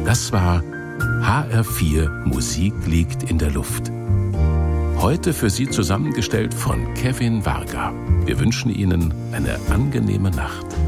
Das war HR4 Musik liegt in der Luft. Heute für Sie zusammengestellt von Kevin Varga. Wir wünschen Ihnen eine angenehme Nacht.